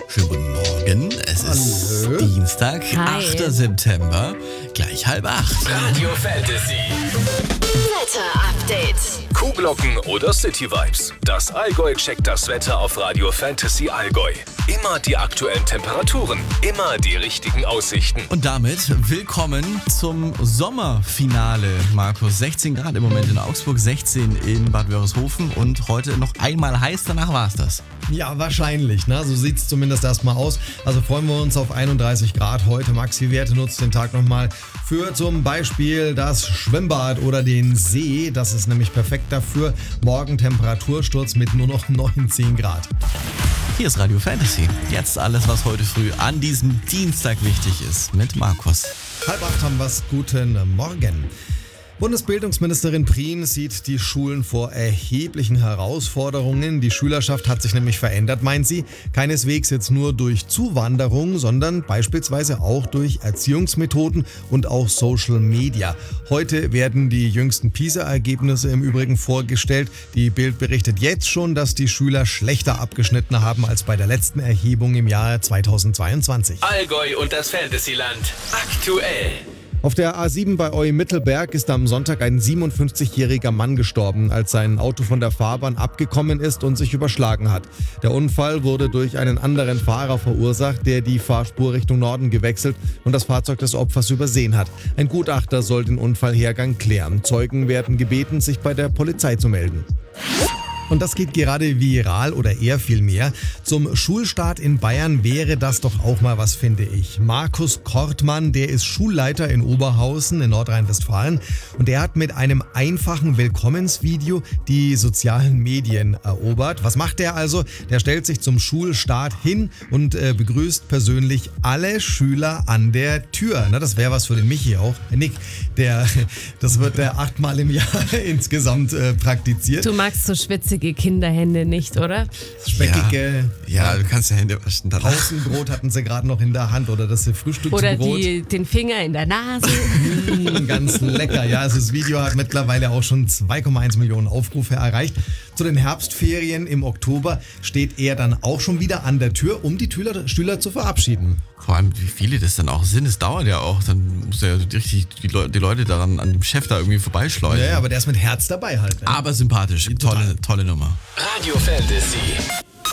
Schönen guten Morgen. Es ist Dienstag, Hi. 8. September, gleich 7:30. Radio Fantasy. Wetter-Update. Kuhglocken oder City Vibes. Das Allgäu checkt das Wetter auf Radio Fantasy Allgäu. Immer die aktuellen Temperaturen, immer die richtigen Aussichten. Und damit willkommen zum Sommerfinale, Markus. 16 Grad im Moment in Augsburg, 16 in Bad Wörishofen und heute noch einmal heiß, danach war's das. Ja, wahrscheinlich. Ne? So sieht es zumindest erstmal aus. Also freuen wir uns auf 31 Grad heute. Maxi-Werte nutzt den Tag nochmal für zum Beispiel das Schwimmbad oder den See. Das ist nämlich perfekt dafür. Morgen Temperatursturz mit nur noch 19 Grad. Hier ist Radio Fantasy. Jetzt alles, was heute früh an diesem Dienstag wichtig ist, mit Markus. 7:30 haben wir's. Guten Morgen. Bundesbildungsministerin Prien sieht die Schulen vor erheblichen Herausforderungen. Die Schülerschaft hat sich nämlich verändert, meint sie. Keineswegs jetzt nur durch Zuwanderung, sondern beispielsweise auch durch Erziehungsmethoden und auch Social Media. Heute werden die jüngsten PISA-Ergebnisse im Übrigen vorgestellt. Die Bild berichtet jetzt schon, dass die Schüler schlechter abgeschnitten haben als bei der letzten Erhebung im Jahr 2022. Allgäu und das Fantasyland. Aktuell. Auf der A7 bei Eu-Mittelberg ist am Sonntag ein 57-jähriger Mann gestorben, als sein Auto von der Fahrbahn abgekommen ist und sich überschlagen hat. Der Unfall wurde durch einen anderen Fahrer verursacht, der die Fahrspur Richtung Norden gewechselt und das Fahrzeug des Opfers übersehen hat. Ein Gutachter soll den Unfallhergang klären. Zeugen werden gebeten, sich bei der Polizei zu melden. Und das geht gerade viral oder eher vielmehr. Zum Schulstart in Bayern wäre das doch auch mal was, finde ich. Markus Kortmann, der ist Schulleiter in Oberhausen in Nordrhein-Westfalen und der hat mit einem einfachen Willkommensvideo die sozialen Medien erobert. Was macht der also? Der stellt sich zum Schulstart hin und begrüßt persönlich alle Schüler an der Tür. Na, das wäre was für den Michi auch. Nick, das wird der 8-mal im Jahr insgesamt praktiziert. Du magst so schwitzige Kinderhände nicht, oder? Speckige Ja, du kannst ja Hände waschen. Pausenbrot hatten sie gerade noch in der Hand oder das Frühstücksbrot. Oder den Finger in der Nase. Ganz lecker, ja. Also das Video hat mittlerweile auch schon 2,1 Millionen Aufrufe erreicht. Zu den Herbstferien im Oktober steht er dann auch schon wieder an der Tür, um die Schüler zu verabschieden. Vor allem, wie viele das dann auch sind, es dauert ja auch. Dann muss ja richtig die Leute daran an dem Chef da irgendwie vorbeischleudern. Ja, aber der ist mit Herz dabei halt. Ne? Aber sympathisch, tolle Nummer. Radio Fantasy.